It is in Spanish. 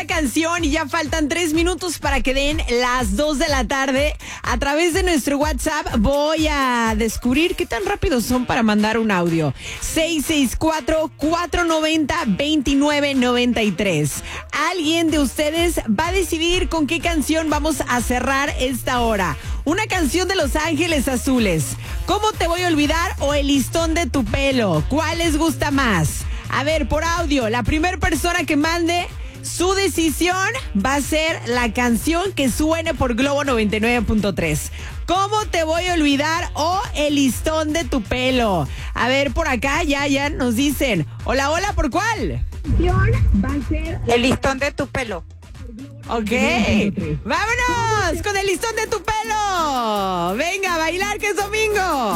canción y ya faltan 3 minutos para que den las 2 de la tarde. A través de nuestro WhatsApp voy a descubrir qué tan rápidos son para mandar un audio. 664-490-2993. Alguien de ustedes va a decidir con qué canción vamos a cerrar esta hora. Una canción de Los Ángeles Azules. ¿Cómo te voy a olvidar? O El listón de tu pelo. ¿Cuál les gusta más? A ver, por audio, la primera persona que mande su decisión va a ser la canción que suene por Globo 99.3. ¿Cómo te voy a olvidar? O El listón de tu pelo. A ver, por acá ya nos dicen. Hola, hola, ¿por cuál? Va a ser El listón de tu pelo. Ok, vámonos con El listón de tu pelo. Venga, a bailar que es domingo.